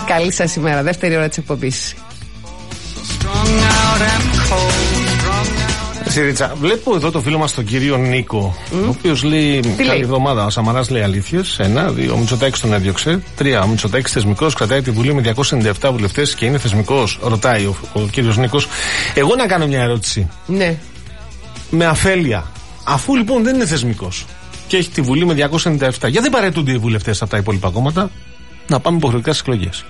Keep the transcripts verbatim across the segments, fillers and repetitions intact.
Καλή σας ημέρα, δεύτερη ώρα της εκπομπής. Σιρίτσα, βλέπω εδώ το φίλο μας τον κύριο Νίκο, mm. ο οποίος λέει καλή εβδομάδα. Ο Σαμαράς λέει αλήθειες. Ένα, δύο, ο Μητσοτάκης τον έδιωξε. Τρία, ο Μητσοτάκης θεσμικός, κρατάει τη Βουλή με διακόσιους ενενήντα επτά βουλευτές και είναι θεσμικός. Ρωτάει ο, ο κύριος Νίκος. Εγώ να κάνω μια ερώτηση. Ναι. Με αφέλεια. Αφού λοιπόν δεν είναι θεσμικός και έχει τη Βουλή με διακόσιους ενενήντα επτά, γιατί δεν παρετούνται οι βουλευτές από τα υπόλοιπα κόμματα, να πάμε υποχρεωτικά στις εκλογές.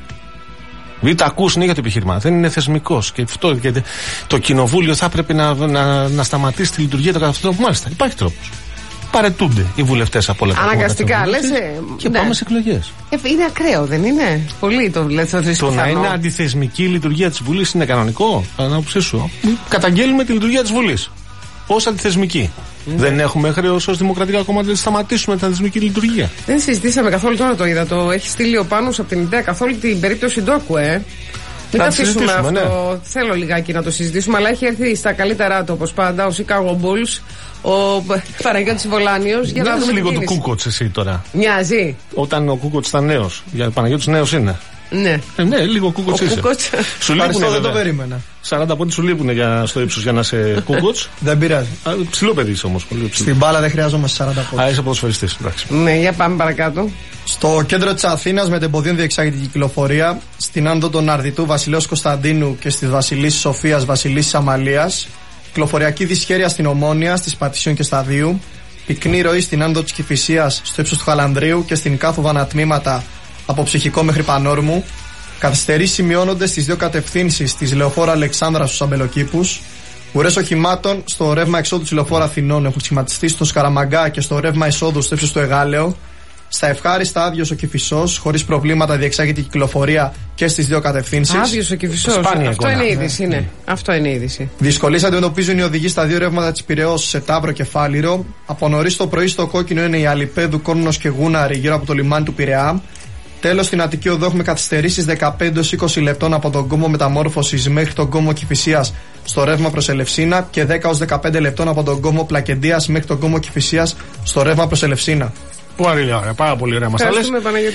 Μην τα ακούς ναι, για το επιχείρημα. Δεν είναι θεσμικός. Και αυτό και το κοινοβούλιο θα έπρεπε να, να, να σταματήσει τη λειτουργία του κατά αυτόν τον τρόπο. Μάλιστα, υπάρχει τρόπος. Παρετούνται οι βουλευτές από όλα τα κόμματα. Αναγκαστικά, λες. Και ναι. Πάμε σε εκλογές. Ε, είναι ακραίο, δεν είναι? Πολύ το λες. Το, το να είναι αντιθεσμική η λειτουργία της Βουλής είναι κανονικό. Ανάποψή σου. Καταγγέλνουμε τη λειτουργία της Βουλής ως αντιθεσμική. Mm. Δεν έχουμε χρέος ως δημοκρατικά κόμματα να σταματήσουμε την αντιθεσμική λειτουργία. Δεν συζητήσαμε καθόλου, τώρα το είδα. Το έχει στείλει ο Πάνος από την ιδέα καθόλου την περίπτωση Ντόκου, ε. Μην τα αφήσουμε αυτό. Ναι. Θέλω λιγάκι να το συζητήσουμε, αλλά έχει έρθει στα καλύτερά του όπως πάντα ο Chicago Bulls, ο Παναγιώτης Βολάνιος. Για να δούμε λίγο το Κούκοτς εσύ τώρα. Μοιάζει. Όταν ο Κούκοτς ήταν νέος. Για ο Παναγιώτης νέος είναι. Ναι. Ε, ναι, λίγο Κούκοτς είσαι. Σου λείπουνε, δεν το περίμενα. σαράντα πόντοι σου λείπουνε για, στο ύψος για να είσαι Κούκοτς. Δεν πειράζει. Ψηλό παιδί είσαι όμως. Πολύ στην μπάλα δεν χρειάζομαστε σαράντα πόντους. Α, είσαι ποδοσφαιριστής. Ναι, για πάμε παρακάτω. Στο κέντρο της Αθήνας με τεμποδίων διεξάγεται η κυκλοφορία. Στην άνοδο των Αρδιτού Βασιλέως Κωνσταντίνου και στη Βασιλίσσης Σοφίας Βασιλίσσης Αμαλίας. Κυκλοφοριακή δυσχέρεια στην Ομόνια, στις Πατησίων και Σταδίου. Πυκνή ροή στην άνοδο της Κηφισίας στο ύψος του Χαλανδρίου και στην Κάφου Βανατμήματα από Ψυχικό μέχρι Πανόρμου. Καθυστερήσεις σημειώνονται στις δύο κατευθύνσεις της Λεωφόρου Αλεξάνδρα στους Αμπελοκήπους. Ουρές οχημάτων στο ρεύμα εξόδου της Λεωφόρου Αθηνών έχουν σχηματιστεί στο Σκαραμαγκά και στο ρεύμα εισόδου στο ύψος του Εγάλεο. Στα Ευχάριστα άδειος ο Κηφισός, χωρίς προβλήματα διεξάγεται η κυκλοφορία και στις δύο κατευθύνσεις. Άδειος ο Κηφισός. Αυτό είναι είδηση. Ναι. Αυτό είναι είδηση. Δυσκολίες αντιμετωπίζουν οι οδηγοί στα δύο ρεύματα της Πειραιώς σε Ταύρο και Φάληρο. Από νωρίς το πρωί στο κόκκινο είναι η Αλιπέδου, Κόρνος και Γούναρη γύρω από το λιμάνι του Πειραιά. Τέλος, στην Αττική Οδό έχουμε καθυστερήσεις δεκαπέντε έως είκοσι λεπτών από τον κόμμο Μεταμόρφωσης μέχρι τον κόμμο Κηφισίας στο ρεύμα προς Ελευσίνα και δέκα έως δεκαπέντε λεπτών από τον κόμμο Πλακεντίας μέχρι τον κόμμο Κηφισίας στο ρεύμα προς Ελευσίνα. Πολύ ωραία, πάρα πολύ ωραία μας τα λες.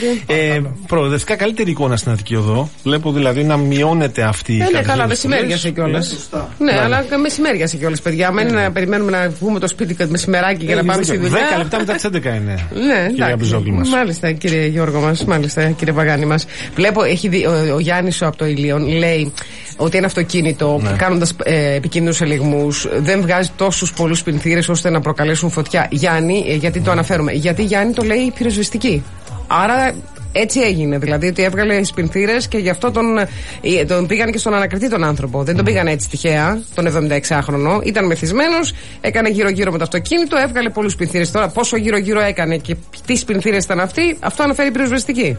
Ε, προοδευτικά καλύτερη εικόνα στην Αττική Οδό. Βλέπω δηλαδή να μειώνεται αυτή η κατάσταση. Ναι, καλά, μεσημέριασε κιόλας. Ναι, ναι, αλλά μεσημέριασε κιόλας, παιδιά. Μένει να περιμένουμε να βγούμε το σπίτι μεσημεράκι για να πάμε στη δουλειά. δέκα λεπτά μετά τις έντεκα είναι. Ναι, εντάξει. Μάλιστα, κύριε Γιώργο μας, μάλιστα, κύριε Παγάνη μας. Βλέπω, έχει δει, ο, ο Γιάννης από το Ηλίον λέει ότι ένα αυτοκίνητο ναι. κάνοντας ε, επικίνδυνους ελιγμούς δεν βγάζει τόσους πολλούς πινθύρες ώστε να προκαλέσουν φωτιά. Γιάννη, ε, γιατί το αναφέρουμε? Γιατί Γιάννη το λέει πυροσβεστική. Άρα έτσι έγινε. Δηλαδή ότι έβγαλε σπινθύρες και γι' αυτό τον, τον πήγαν και στον ανακριτή τον άνθρωπο. Δεν τον πήγαν έτσι τυχαία, τον εβδομηνταεξάχρονο. Ήταν μεθυσμένος, έκανε γύρω-γύρω με το αυτοκίνητο, έβγαλε πολλούς σπινθύρες. Τώρα πόσο γύρω-γύρω έκανε και τι σπινθύρες ήταν αυτοί, αυτό αναφέρει πυροσβεστική.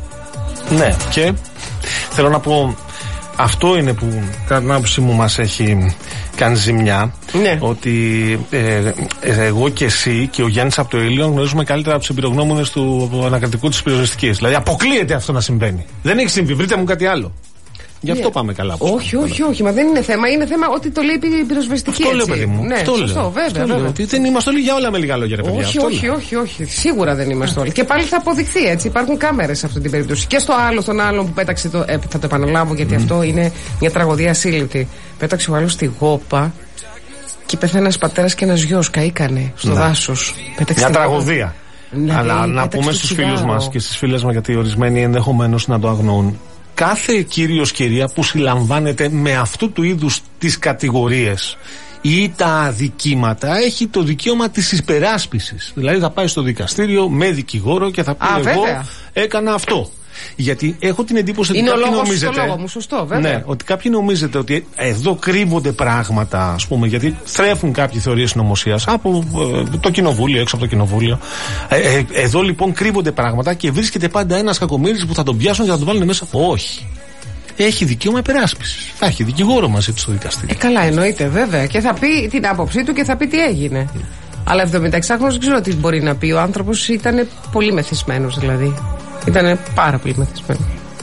Ναι, και θέλω να πω. Αυτό είναι που κατά την άποψή μου μας έχει κάνει ζημιά. Ναι. Ότι ε, ε, εγώ και εσύ και ο Γιάννης από το Ηλίον γνωρίζουμε καλύτερα από τους εμπειρογνώμονες του ανακριτικού της πυροσβεστικής. Δηλαδή αποκλείεται αυτό να συμβαίνει. Δεν έχει συμβεί, βρείτε μου κάτι άλλο. Γι' αυτό yeah. πάμε καλά. Όχι, όχι, όχι, όχι, μα δεν είναι θέμα. Είναι θέμα ότι το λέει η πυροσβεστική. Αυτό λέω, παιδί μου. Ναι, αυτό σωστό, λέω. βέβαια. Αυτό βέβαια. Λέω, ότι δεν είμαστε όλοι για όλα με λίγα λόγια, ρε παιδιά. Όχι, όχι, όχι, όχι. Σίγουρα δεν είμαστε όλοι. Και πάλι θα αποδειχθεί έτσι. Υπάρχουν κάμερες σε αυτή την περίπτωση. Και στο άλλο, τον άλλον που πέταξε. Το, ε, θα το επαναλάβω γιατί mm. αυτό είναι μια τραγωδία ασύλληπτη. Πέταξε ο άλλος στη Γόπα και πέθανε ένας πατέρας και ένας γιος. Καήκανε στο δάσος. Μια τραγωδία. Ναι, αλλά να πούμε στους φίλους μας και στις φίλες μας, γιατί ορισμένοι ενδεχομένως να το αγνοούν. Κάθε κύριος κυρία που συλλαμβάνεται με αυτού του είδους τις κατηγορίες ή τα αδικήματα έχει το δικαίωμα της υπεράσπισης. Δηλαδή θα πάει στο δικαστήριο με δικηγόρο και θα πει Α, εγώ βέβαια. έκανα αυτό. Γιατί έχω την εντύπωση είναι ότι κάποιοι λόγος νομίζετε. Στο λόγο μου, σωστό, βέβαια. Ναι, ότι κάποιοι νομίζετε ότι εδώ κρύβονται πράγματα, ας πούμε, γιατί θρέφουν κάποιοι θεωρίες συνωμοσίας από ε, το κοινοβούλιο, έξω από το κοινοβούλιο. Ε, ε, εδώ λοιπόν κρύβονται πράγματα και βρίσκεται πάντα ένας κακομοίρης που θα τον πιάσουν και θα τον βάλουν μέσα. Όχι. Έχει δικαίωμα υπεράσπισης. Θα έχει δικηγόρο μαζί του στο δικαστήριο. Ε, καλά, εννοείται, βέβαια. Και θα πει την άποψή του και θα πει τι έγινε. Mm. Αλλά εβδομηνταεξάχρονος δεν ξέρω τι μπορεί να πει. Ο άνθρωπος ήταν πολύ μεθυσμένος, δηλαδή. Ήταν πάρα πολύ μεθυσμένο.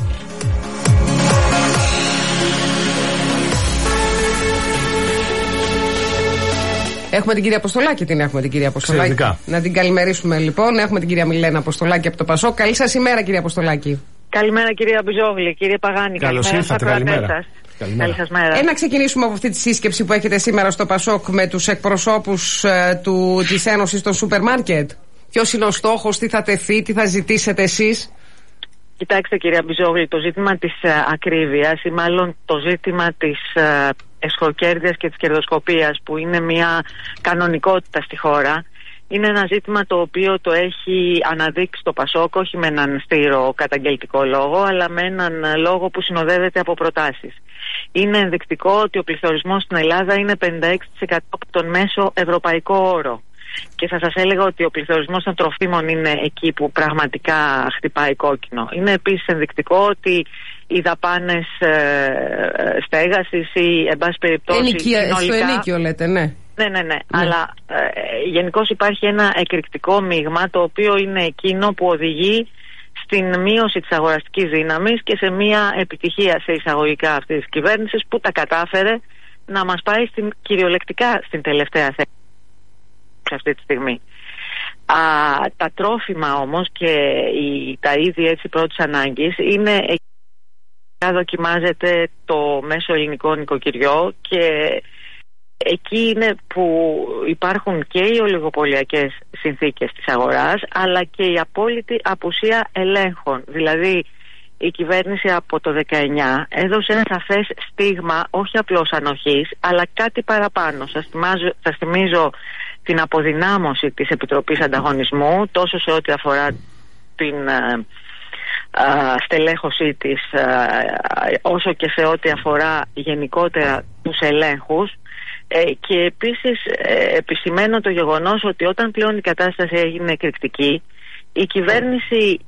Έχουμε την κυρία Αποστολάκη, την έχουμε την κυρία Αποστολάκη. Εξαιρετικά. Να την καλημερίσουμε λοιπόν. Έχουμε την κυρία Μιλένα Αποστολάκη από το Πασό. Καλή σας ημέρα, κυρία Αποστολάκη. Καλημέρα κυρία Μπιζόγλη, κύριε Παγάνη. Καλώς ήρθατε, καλημέρα. Καλή σας μέρα. Ε, να ξεκινήσουμε από αυτή τη σύσκεψη που έχετε σήμερα στο Πασόκ με τους εκπροσώπους ε, του, της Ένωσης των Σούπερ Μάρκετ. Ποιος είναι ο στόχος, τι θα τεθεί, τι θα ζητήσετε εσείς? Κοιτάξτε κυρία Μπιζόγλη, το ζήτημα της ε, ακρίβειας ή μάλλον το ζήτημα της ε, εσχοκέρδειας και της κερδοσκοπίας, που είναι μια κανονικότητα στη χώρα, είναι ένα ζήτημα το οποίο το έχει αναδείξει το Πασόκ, όχι με έναν στήρο καταγγελτικό λόγο, αλλά με έναν λόγο που συνοδεύεται από προτάσεις. Είναι ενδεικτικό ότι ο πληθωρισμός στην Ελλάδα είναι πενήντα έξι τοις εκατό από τον μέσο ευρωπαϊκό όρο. Και θα σας έλεγα ότι ο πληθωρισμός των τροφίμων είναι εκεί που πραγματικά χτυπάει κόκκινο. Είναι επίσης ενδεικτικό ότι οι δαπάνες ε, στέγασης ή εν πάση περιπτώσει Ενοικία, συνολικά... στο ενίκιο λέτε, ναι. Ναι, ναι, ναι, ναι. Αλλά ε, γενικώς υπάρχει ένα εκρηκτικό μείγμα, το οποίο είναι εκείνο που οδηγεί στην μείωση της αγοραστικής δύναμης και σε μια επιτυχία σε εισαγωγικά αυτής της κυβέρνησης, που τα κατάφερε να μας πάει στην, κυριολεκτικά στην τελευταία θέση αυτή τη στιγμή. Α, τα τρόφιμα όμως και η, τα είδη έτσι πρώτης ανάγκης είναι εκεί που δοκιμάζεται το μέσο ελληνικό νοικοκυριό, και εκεί είναι που υπάρχουν και οι ολιγοπωλιακές συνθήκες της αγοράς, αλλά και η απόλυτη απουσία ελέγχων. Δηλαδή η κυβέρνηση από το δεκαεννιά έδωσε ένα σαφές στίγμα, όχι απλώς ανοχής, αλλά κάτι παραπάνω. Σας θυμίζω, σας θυμίζω την αποδυνάμωση της Επιτροπής Ανταγωνισμού, τόσο σε ό,τι αφορά την α, α, στελέχωσή της, α, όσο και σε ό,τι αφορά γενικότερα τους ελέγχους. Ε, και επίσης ε, επισημαίνω το γεγονός ότι όταν πλέον η κατάσταση έγινε εκρηκτική, η κυβέρνηση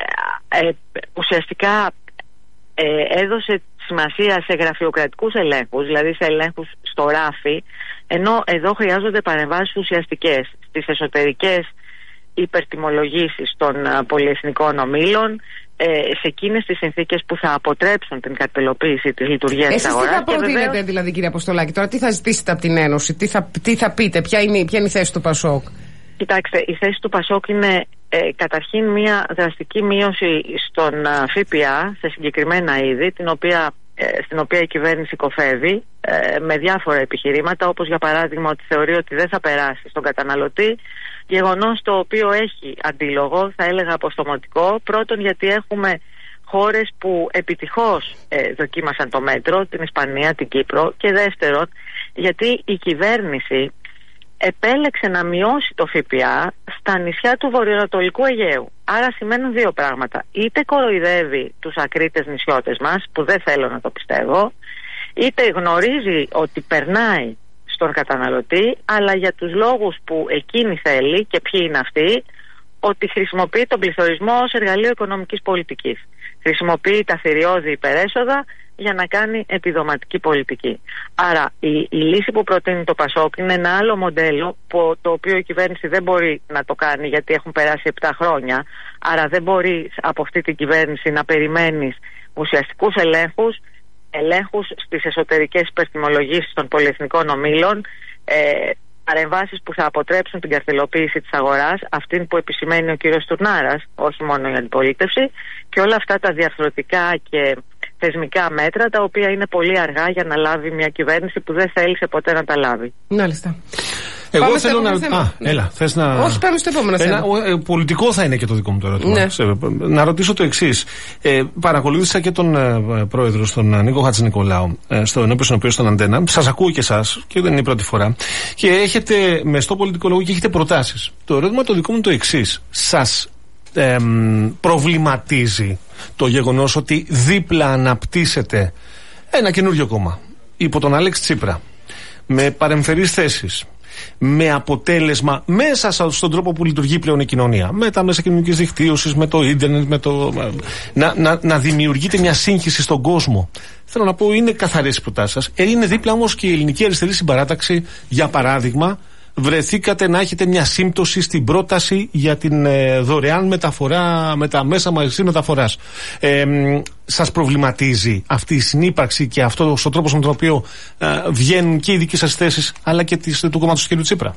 ε, ε, ουσιαστικά ε, έδωσε σημασία σε γραφειοκρατικούς ελέγχους, δηλαδή σε ελέγχους στο ράφι, ενώ εδώ χρειάζονται παρεμβάσεις ουσιαστικές στις εσωτερικές υπερτιμολογήσεις των uh, πολυεθνικών ομίλων, ε, σε εκείνες τις συνθήκες που θα αποτρέψουν την καρτελοποίηση της λειτουργίας της αγοράς. Εσείς τι θα προτείνετε βεβαίως... δηλαδή κύριε Αποστολάκη, τώρα τι θα ζητήσετε από την Ένωση, τι θα, τι θα πείτε, ποια είναι, ποια είναι η θέση του Πασόκ? Κοιτάξτε, η θέση του Πασόκ είναι ε, καταρχήν μια δραστική μείωση στον uh, ΦΠΑ σε συγκεκριμένα είδη, την οποία, ε, στην οποία η κυβέρνηση κοφεύει ε, με διάφορα επιχειρήματα, όπως για παράδειγμα ότι θεωρεί ότι δεν θα περάσει στον καταναλωτή, γεγονός το οποίο έχει αντίλογο, θα έλεγα αποστομωτικό. Πρώτον, γιατί έχουμε χώρες που επιτυχώς ε, δοκίμασαν το μέτρο, την Ισπανία, την Κύπρο, και δεύτερον, γιατί η κυβέρνηση επέλεξε να μειώσει το ΦΠΑ στα νησιά του βορειοανατολικού Αιγαίου. Άρα σημαίνουν δύο πράγματα. Είτε κοροϊδεύει τους ακρίτες νησιώτες μας, που δεν θέλω να το πιστεύω, είτε γνωρίζει ότι περνάει στον καταναλωτή, αλλά για τους λόγους που εκείνη θέλει, και ποιοι είναι αυτοί, ότι χρησιμοποιεί τον πληθωρισμό ως εργαλείο οικονομικής πολιτικής. Χρησιμοποιεί τα θηριώδη υπερέσοδα για να κάνει επιδοματική πολιτική. Άρα η, η λύση που προτείνει το Πασόκ είναι ένα άλλο μοντέλο, που, το οποίο η κυβέρνηση δεν μπορεί να το κάνει, γιατί έχουν περάσει επτά χρόνια. Άρα δεν μπορεί από αυτή την κυβέρνηση να περιμένεις ουσιαστικούς ελέγχους, ελέγχους στις εσωτερικές υπερτιμολογήσεις των πολυεθνικών ομίλων, ε, παρεμβάσεις που θα αποτρέψουν την καρτελοποίηση της αγοράς, αυτήν που επισημαίνει ο κύριος Τουρνάρας, όχι μόνο η αντιπολίτευση, και όλα αυτά τα διαρθρωτικά και θεσμικά μέτρα, τα οποία είναι πολύ αργά για να λάβει μια κυβέρνηση που δεν θέλησε ποτέ να τα λάβει. Μάλιστα. Εγώ Πάμε θέλω να. Θέμα. Α, έλα, θες να. Όχι, πάμε στο επόμενο θέμα. Ένα, ε, πολιτικό θα είναι και το δικό μου το ερώτημα. Ναι. Σε, να ρωτήσω το εξής. Ε, παρακολούθησα και τον ε, πρόεδρο, τον Νίκο Χατζηνικολάου, ε, στο ενώπιον στον οποίο στον Αντένα. Σας ακούω και εσάς, και δεν είναι η πρώτη φορά. Και έχετε μεστό πολιτικό λόγο και έχετε προτάσεις. Το ερώτημα το δικό μου το εξής. Σας ε, προβληματίζει το γεγονός ότι δίπλα αναπτύσσεται ένα καινούριο κόμμα υπό τον Αλέξη Τσίπρα, με παρεμφερείς θέσεις, με αποτέλεσμα μέσα στον τρόπο που λειτουργεί πλέον η κοινωνία, με τα μέσα κοινωνικής δικτύωσης, με το ίντερνετ, με το... Να, να, να δημιουργείται μια σύγχυση στον κόσμο? Θέλω να πω, είναι καθαρές οι προτάσεις σας. Ε, είναι δίπλα όμως και η Ελληνική Αριστερή Συμπαράταξη, για παράδειγμα. Βρεθήκατε να έχετε μια σύμπτωση στην πρόταση για την ε, δωρεάν μεταφορά με τα μέσα μαζικής μεταφοράς. Ε, σας προβληματίζει αυτή η συνύπαρξη και αυτός ο τρόπος με τον οποίο ε, βγαίνουν και οι δικές σας θέσεις, αλλά και της, του κόμματος του κ. Τσίπρα?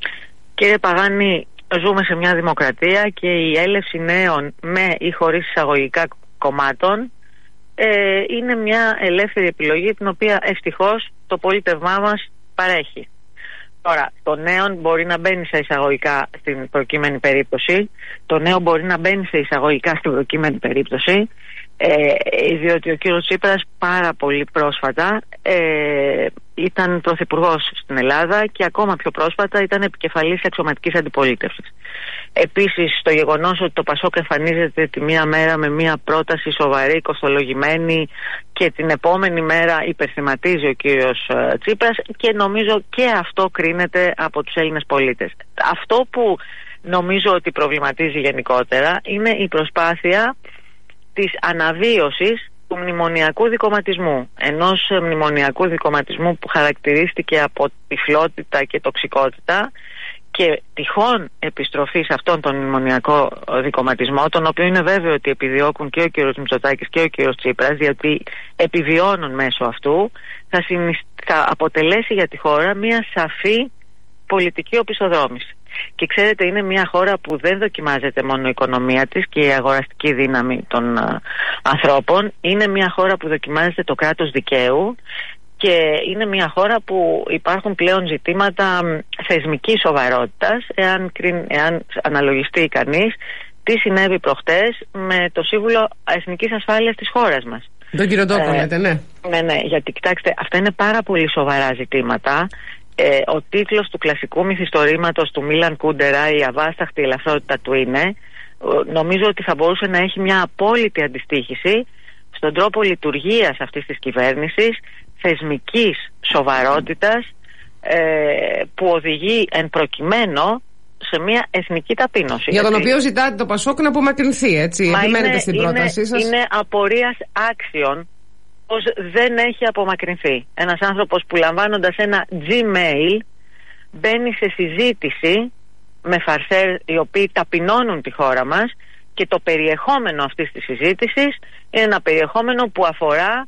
Κύριε Παγάνη, ζούμε σε μια δημοκρατία και η έλευση νέων με ή χωρίς εισαγωγικά κομμάτων, ε, είναι μια ελεύθερη επιλογή την οποία ευτυχώς το πολίτευμά μας παρέχει. Τώρα, το νέο μπορεί να μπαίνει σε εισαγωγικά στην προκείμενη περίπτωση, το νέο μπορεί να μπαίνει σε εισαγωγικά στην προκείμενη περίπτωση, ε, διότι ο κύριος Τσίπρας πάρα πολύ πρόσφατα ε, ήταν πρωθυπουργός στην Ελλάδα και ακόμα πιο πρόσφατα ήταν επικεφαλής αξιωματικής αντιπολίτευσης. Επίσης, το γεγονός ότι το ΠΑΣΟΚ εμφανίζεται τη μία μέρα με μία πρόταση σοβαρή, κοστολογημένη και την επόμενη μέρα υπερθυματίζει ο κύριος Τσίπρας, και νομίζω και αυτό κρίνεται από τους Έλληνες πολίτες. Αυτό που νομίζω ότι προβληματίζει γενικότερα είναι η προσπάθεια της αναβίωσης του μνημονιακού δικομματισμού. Ενός μνημονιακού δικομματισμού που χαρακτηρίστηκε από τυφλότητα και τοξικότητα, και τυχόν επιστροφή σε αυτόν τον μνημονιακό δικομματισμό, τον οποίο είναι βέβαιο ότι επιδιώκουν και ο κύριος Μητσοτάκης και ο κύριος Τσίπρας, διότι επιβιώνουν μέσω αυτού, θα, συνισ... θα αποτελέσει για τη χώρα μια σαφή πολιτική οπισθοδρόμηση. Και ξέρετε, είναι μια χώρα που δεν δοκιμάζεται μόνο η οικονομία της και η αγοραστική δύναμη των α, ανθρώπων. Είναι μια χώρα που δοκιμάζεται το κράτος δικαίου, και είναι μια χώρα που υπάρχουν πλέον ζητήματα θεσμικής σοβαρότητας, εάν, εάν αναλογιστεί κανείς τι συνέβη προχτές με το Σύμβουλο Εθνικής Ασφάλειας της χώρας μας. Τον κύριο Ντόκο, ε, λέτε, ναι. Ναι, ναι, γιατί κοιτάξτε, αυτά είναι πάρα πολύ σοβαρά ζητήματα. Ε, ο τίτλος του κλασικού μυθιστορήματος του Μίλαν Κούντερα, «Η αβάσταχτη ελαφρότητα του είναι», νομίζω ότι θα μπορούσε να έχει μια απόλυτη αντιστοίχηση στον τρόπο λειτουργίας αυτής της κυβέρνησης, θεσμικής σοβαρότητας, ε, που οδηγεί εν προκειμένου σε μια εθνική ταπείνωση. Για τον έτσι. οποίο ζητάτε το ΠΑΣΟΚ να απομακρυνθεί, έτσι. Επιμένετε στην είναι, πρότασή σας. Είναι απορίας άξιων πως δεν έχει απομακρυνθεί. Ένας άνθρωπος που, λαμβάνοντας ένα Gmail, μπαίνει σε συζήτηση με φαρσέρ οι οποίοι ταπεινώνουν τη χώρα μας, και το περιεχόμενο αυτής της συζήτησης είναι ένα περιεχόμενο που αφορά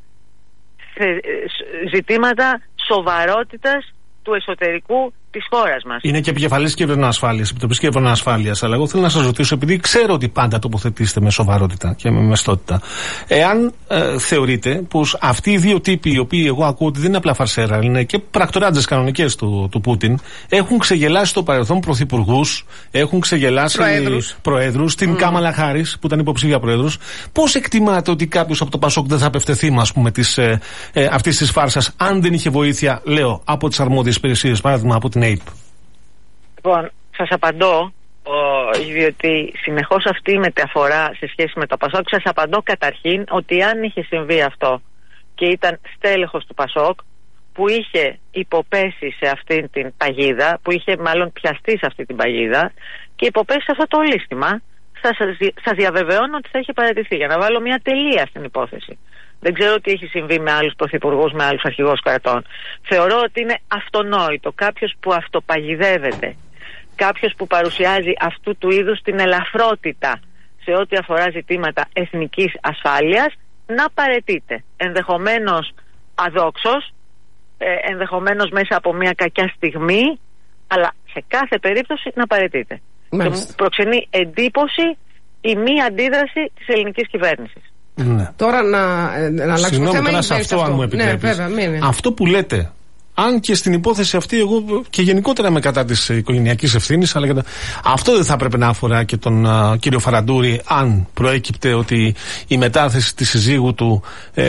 ζητήματα σοβαρότητας του εσωτερικού της χώρας μας. Είναι και επικεφαλής κυβερνοασφάλειας, επιτροπής κυβερνοασφάλειας. Αλλά εγώ θέλω να σας ρωτήσω, επειδή ξέρω ότι πάντα τοποθετήσετε με σοβαρότητα και με μεστότητα, εάν ε, θεωρείτε πως αυτοί οι δύο τύποι, οι οποίοι εγώ ακούω ότι δεν είναι απλά φαρσέρα, είναι και πρακτοράντζες κανονικές του, του Πούτιν, έχουν ξεγελάσει στο παρελθόν πρωθυπουργούς, έχουν ξεγελάσει προέδρους, προέδρους την mm. Κάμαλα Χάρις, που ήταν υποψήφια προέδρους. Πώς εκτιμάτε ότι κάποιος από το ΠΑΣΟΚ δεν θα απευθεθεί, ας πούμε, της, ε, ε, αυτής της φάρσας, αν δεν είχε βοήθεια, λέω, από τις αρμόδιες υπηρεσίες, παράδειγμα από την ΑΕΠ? Λοιπόν, σας απαντώ, ο, διότι συνεχώς αυτή η μεταφορά σε σχέση με το ΠΑΣΟΚ, σας απαντώ καταρχήν ότι αν είχε συμβεί αυτό και ήταν στέλεχος του ΠΑΣΟΚ που είχε υποπέσει σε αυτή την παγίδα, που είχε μάλλον πιαστεί σε αυτή την παγίδα και υποπέσει σε αυτό το λύστημα, σας, σας διαβεβαιώνω ότι θα είχε παραιτηθεί, για να βάλω μια τελεία στην υπόθεση. Δεν ξέρω τι έχει συμβεί με άλλους πρωθυπουργούς, με άλλους αρχηγούς κρατών. Θεωρώ ότι είναι αυτονόητο κάποιος που αυτοπαγιδεύεται, κάποιος που παρουσιάζει αυτού του είδους την ελαφρότητα σε ό,τι αφορά ζητήματα εθνικής ασφάλειας, να παραιτείται. Ενδεχομένως αδόξως, ε, ενδεχομένως μέσα από μια κακιά στιγμή, αλλά σε κάθε περίπτωση να παραιτείται. Και μου προξενεί εντύπωση η μη αντίδραση της ελληνικής κυβέρνησης. Ναι. Τώρα να, να αλλάξουμε θέμα. Συγγνώμη, σε αυτό, αν μου επιτρέπεις. Ναι, βέβαια, αυτό που λέτε, αν και στην υπόθεση αυτή εγώ και γενικότερα είμαι κατά της οικογενειακής ευθύνης, αλλά τα... αυτό δεν θα έπρεπε να αφορά και τον uh, κύριο Φαραντούρη, αν προέκυπτε ότι η μετάθεση της συζύγου του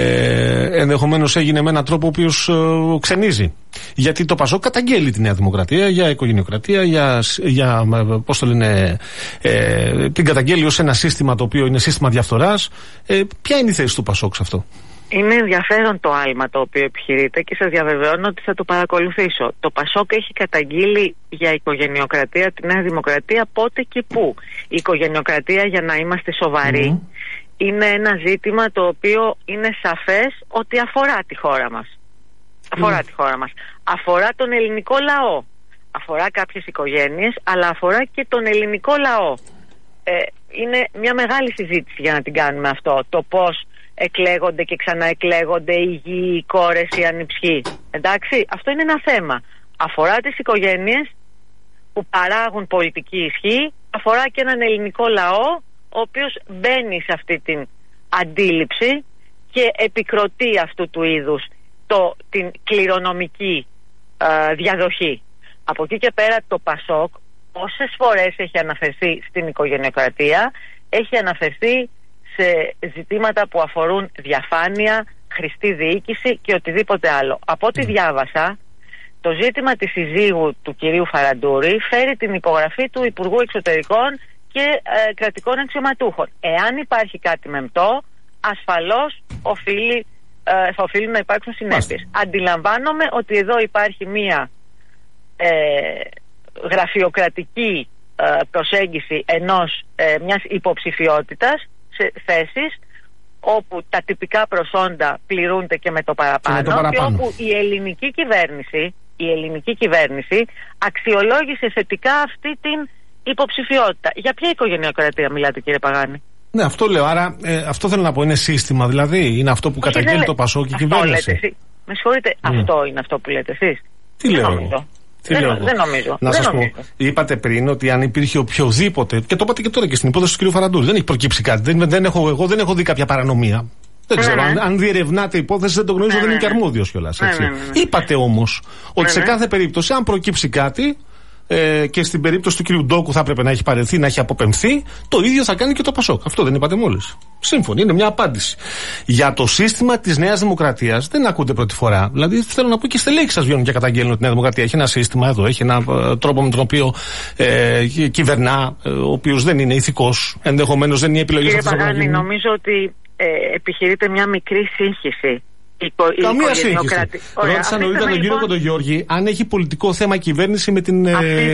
ε, ενδεχομένως έγινε με έναν τρόπο ο οποίος uh, ξενίζει. Γιατί το ΠΑΣΟΚ καταγγέλει τη Νέα Δημοκρατία για οικογενειοκρατία, για, για πώς το λένε, ε, την καταγγέλει ως ένα σύστημα το οποίο είναι σύστημα διαφθοράς. Ε, ποια είναι η θέση του ΠΑΣΟΚ σε αυτό? Είναι ενδιαφέρον το άλμα το οποίο επιχειρείται και σας διαβεβαιώνω ότι θα το παρακολουθήσω. Το ΠΑΣΟΚ έχει καταγγείλει για οικογενειοκρατία τη Νέα Δημοκρατία πότε και πού. Η οικογενειοκρατία, για να είμαστε σοβαροί, mm. είναι ένα ζήτημα το οποίο είναι σαφές ότι αφορά τη χώρα μας. Αφορά mm. τη χώρα μας. Αφορά τον ελληνικό λαό. Αφορά κάποιες οικογένειες, αλλά αφορά και τον ελληνικό λαό. Ε, είναι μια μεγάλη συζήτηση για να την κάνουμε αυτό. Το πώς εκλέγονται και ξαναεκλέγονται οι γη, οι κόρες, οι ανιψιοί. Εντάξει, αυτό είναι ένα θέμα. Αφορά τις οικογένειες που παράγουν πολιτική ισχύ, αφορά και έναν ελληνικό λαό ο οποίος μπαίνει σε αυτή την αντίληψη και επικροτεί αυτού του είδους το, την κληρονομική ε, διαδοχή. Από εκεί και πέρα το ΠΑΣΟΚ όσες φορές έχει αναφερθεί στην οικογενειοκρατία, έχει αναφερθεί σε ζητήματα που αφορούν διαφάνεια, χρηστή διοίκηση και οτιδήποτε άλλο. Από ό,τι διάβασα, το ζήτημα της συζύγου του κυρίου Φαραντούρη φέρει την υπογραφή του Υπουργού Εξωτερικών και ε, κρατικών αξιωματούχων. Εάν υπάρχει κάτι μεμπτό, ασφαλώς οφείλει, ε, θα οφείλουν να υπάρξουν συνέπειες. Αντιλαμβάνομαι ότι εδώ υπάρχει μία ε, γραφειοκρατική ε, προσέγγιση ενός, ε, μιας υποψηφιότητας σε θέσεις όπου τα τυπικά προσόντα πληρούνται και με το παραπάνω και, με το παραπάνω. Και όπου η ελληνική κυβέρνηση η ελληνική κυβέρνηση αξιολόγησε θετικά αυτή την υποψηφιότητα. Για ποια οικογενειοκρατία μιλάτε, κύριε Παγάνη? Ναι, αυτό λέω. Άρα ε, αυτό θέλω να πω. Είναι σύστημα, δηλαδή. Είναι αυτό που καταγγέλνει το ΠΑΣΟΚ και η κυβέρνηση. Λέτε, με συγχωρείτε, mm. αυτό είναι αυτό που λέτε εσείς? Τι λέω εγώ? Τι δεν, λέω δεν νομίζω. Να σας πω, είπατε πριν ότι αν υπήρχε οποιοδήποτε, και το είπατε και τώρα και στην υπόθεση του κ. Φαραντούρη, δεν έχει προκύψει κάτι. Δεν, δεν έχω, εγώ δεν έχω δει κάποια παρανομία. Δεν ξέρω, ναι, ναι. αν, αν διερευνάτε υπόθεση, δεν το γνωρίζω, ναι, δεν είναι και αρμόδιος κιόλας. Ναι, ναι, ναι, ναι. Είπατε όμως ότι ναι, σε κάθε περίπτωση, αν προκύψει κάτι, ε, και στην περίπτωση του κ. Ντόκου θα έπρεπε να έχει παρελθεί, να έχει αποπεμφθεί, το ίδιο θα κάνει και το ΠΑΣΟΚ. Αυτό δεν είπατε μόλις? Σύμφωνοι, είναι μια απάντηση. Για το σύστημα της Νέας Δημοκρατίας δεν ακούτε πρώτη φορά. Δηλαδή, θέλω να πω και οι στελέχοι σας βγαίνουν και καταγγέλνουν ότι η Νέα Δημοκρατία έχει ένα σύστημα εδώ, έχει ένα ε, τρόπο με τον οποίο ε, κυβερνά, ε, ο οποίος δεν είναι ηθικός, ενδεχομένως δεν είναι επιλογή αυτής της Παγάνη, νομίζω ότι ε, επιχειρείται μια μικρή σύγχυση. Καμία σύγχυση. Ρώτησα νωρίτερα τον κύριο Κοντογιώργη αν έχει πολιτικό θέμα η κυβέρνηση με την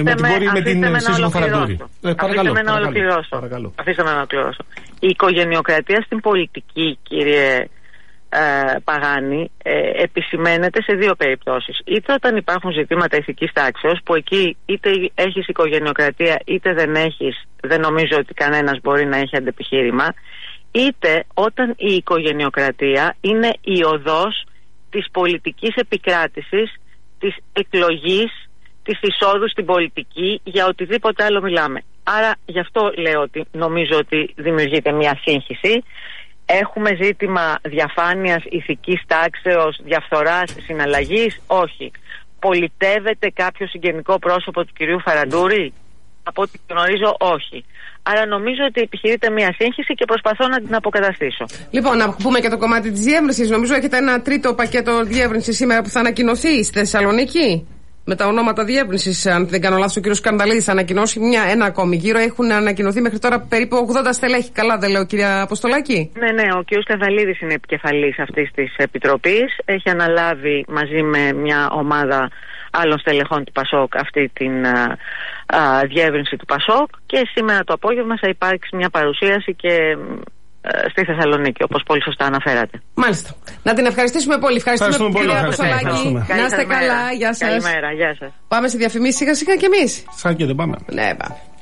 σύζυγο Φαραντούρη. Αφήστε με να ολοκληρώσω. Αφήστε με να ολοκληρώσω. Η οικογενειοκρατία στην πολιτική, κύριε ε, Παγάνη, ε, επισημαίνεται σε δύο περιπτώσεις. Είτε όταν υπάρχουν ζητήματα ηθικής τάξεως, που εκεί είτε έχεις οικογενειοκρατία είτε δεν έχεις, δεν νομίζω ότι κανένας μπορεί να έχει αντεπιχείρημα. Είτε όταν η οικογενειοκρατία είναι η οδός της πολιτικής επικράτησης, της εκλογής, της εισόδου στην πολιτική, για οτιδήποτε άλλο μιλάμε. Άρα γι' αυτό λέω ότι νομίζω ότι δημιουργείται μια σύγχυση. Έχουμε ζήτημα διαφάνειας, ηθικής τάξεως, διαφθοράς, συναλλαγής? Όχι. Πολιτεύεται κάποιο συγγενικό πρόσωπο του κυρίου Φαραντούρη? Από ό,τι γνωρίζω, όχι. Άρα νομίζω ότι επιχειρείται μια σύγχυση και προσπαθώ να την αποκαταστήσω. Λοιπόν, να πούμε και το κομμάτι της διεύρυνσης. Νομίζω έχετε ένα τρίτο πακέτο διεύρυνσης σήμερα που θα ανακοινωθεί στη Θεσσαλονίκη. Με τα ονόματα διεύρυνσης, αν δεν κάνω λάθος, ο κ. Σκανδαλίδης θα ανακοινώσει μια, ένα ακόμη γύρο. Έχουν ανακοινωθεί μέχρι τώρα περίπου ογδόντα στελέχη. Καλά, δεν λέω, κυρία Αποστολάκη? Ναι, ναι, ο κ. Σκανδαλίδης είναι επικεφαλής αυτής της επιτροπής. Έχει αναλάβει μαζί με μια ομάδα άλλων στελεχών του ΠΑΣΟΚ αυτή την α, α, διεύρυνση του ΠΑΣΟΚ, και σήμερα το απόγευμα θα υπάρξει μια παρουσίαση και α, στη Θεσσαλονίκη, όπως πολύ σωστά αναφέρατε. Μάλιστα. Να την ευχαριστήσουμε πολύ. Ευχαριστούμε, πολύ, κυρία Αποστολάκη. Να είστε καλά. Γεια σας. Καλημέρα. Γεια σας. Πάμε σε διαφημίσεις σιγά σιγά κι εμείς. Σαν και δεν πάμε. Ναι, πάμε.